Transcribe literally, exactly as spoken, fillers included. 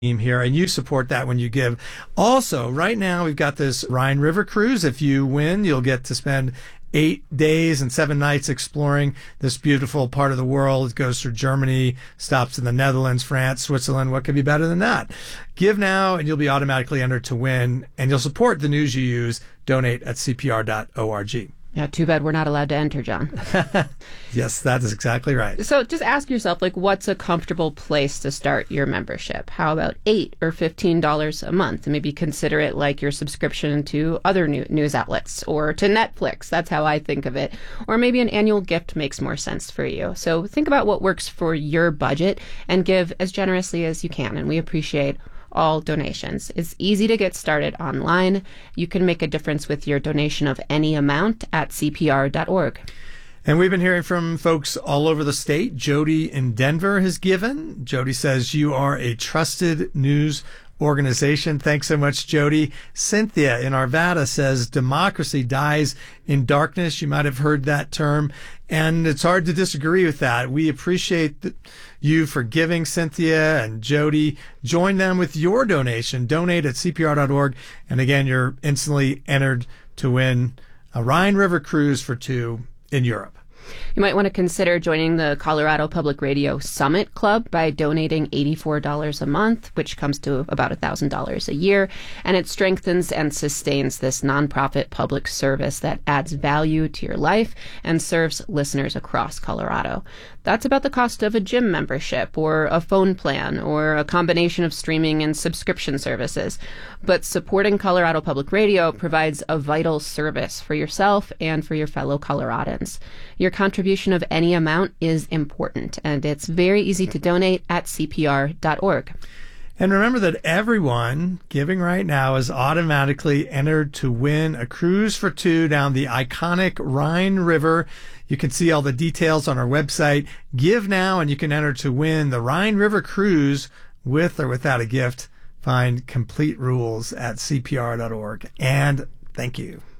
here, and you support that when you give. Also, right now we've got this Rhine River cruise. If you win, you'll get to spend eight days and seven nights exploring this beautiful part of the world. It goes through Germany, stops in the Netherlands, France, Switzerland. What could be better than that? Give now and you'll be automatically entered to win, and you'll support the news you use. Donate at C P R dot org. Yeah, too bad we're not allowed to enter, John. Yes, that is exactly right. So just ask yourself, like, what's a comfortable place to start your membership? How about eight or fifteen dollars a month? And maybe consider it like your subscription to other new news outlets or to Netflix. That's how I think of it. Or maybe an annual gift makes more sense for you. So think about what works for your budget and give as generously as you can. And we appreciate all donations. It's easy to get started online. You can make a difference with your donation of any amount at C P R dot org. And we've been hearing from folks all over the state. Jody in Denver has given. Jody says, you are a trusted news organization. Thanks so much, Jody. Cynthia in Arvada says, democracy dies in darkness. You might have heard that term, and it's hard to disagree with that. We appreciate th- you for giving, Cynthia and Jody. Join them with your donation. Donate at C P R dot org. And again, you're instantly entered to win a Rhine River cruise for two in Europe. You might want to consider joining the Colorado Public Radio Summit Club by donating eighty-four dollars a month, which comes to about one thousand dollars a year, and it strengthens and sustains this nonprofit public service that adds value to your life and serves listeners across Colorado. That's about the cost of a gym membership or a phone plan or a combination of streaming and subscription services. But supporting Colorado Public Radio provides a vital service for yourself and for your fellow Coloradans. Your contribution of any amount is important, and it's very easy to donate at C P R dot org. And remember that everyone giving right now is automatically entered to win a cruise for two down the iconic Rhine River. You can see all the details on our website. Give now and you can enter to win the Rhine River cruise with or without a gift. Find complete rules at C P R dot org. And thank you.